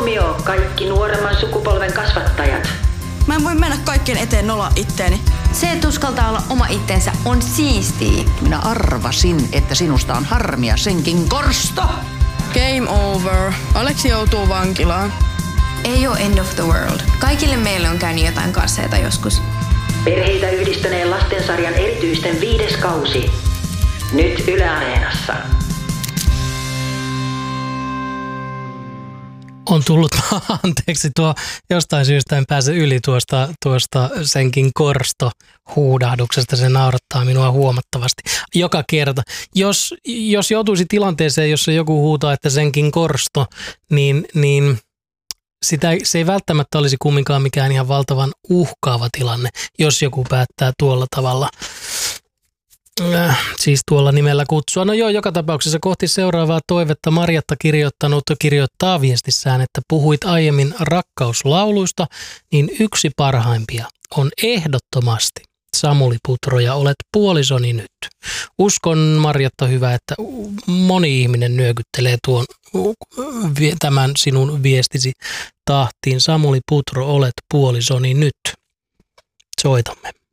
Huomio, kaikki nuoremman sukupolven kasvattajat. Mä en voi mennä kaikkien eteen nolla itteeni. Se, että uskaltaa olla oma itteensä, on siistiä. Minä arvasin, että sinusta on harmia, senkin korsto. Game over. Aleksi joutuu vankilaan. Ei ole end of the world. Kaikille meille on käynyt jotain kasseita joskus. Perheitä yhdistäneen lastensarjan erityisten 5. kausi. Nyt Yle Areenassa. On tullut, anteeksi, jostain syystä en pääse yli tuosta senkin korsto-huudahduksesta. Se naurattaa minua huomattavasti joka kerta. Jos joutuisi tilanteeseen, jossa joku huutaa, että senkin korsto, niin se ei välttämättä olisi kumminkaan mikään ihan valtavan uhkaava tilanne, jos joku päättää tuolla tavalla, siis tuolla nimellä kutsua. No joo, joka tapauksessa kohti seuraavaa toivetta Marjatta kirjoittaa viestissään, että puhuit aiemmin rakkauslauluista, niin yksi parhaimpia on ehdottomasti Samuli Putro ja Olet puolisoni nyt. Uskon, Marjatta, hyvä, että moni ihminen nyökyttelee tämän sinun viestisi tahtiin. Samuli Putro, Olet puolisoni nyt. Soitamme.